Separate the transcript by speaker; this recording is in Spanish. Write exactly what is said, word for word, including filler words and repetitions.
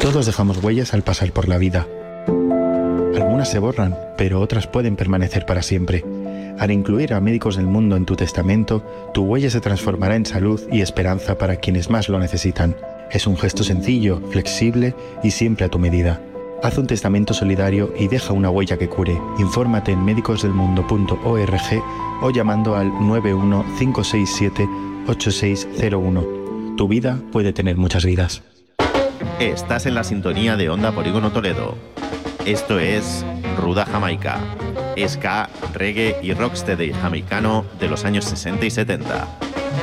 Speaker 1: Todos dejamos huellas al pasar por la vida. Algunas se borran, pero otras pueden permanecer para siempre. Al incluir a Médicos del Mundo en tu testamento, tu huella se transformará en salud y esperanza para quienes más lo necesitan. Es un gesto sencillo, flexible y siempre a tu medida. Haz un testamento solidario y deja una huella que cure. Infórmate en médicos del mundo punto org o llamando al nueve uno cinco seis siete ocho seis cero uno. Tu vida puede tener muchas vidas.
Speaker 2: Estás en la sintonía de Onda Polígono Toledo. Esto es Ruda Jamaica, ska, reggae y rocksteady jamaicano de los años sesenta y setenta.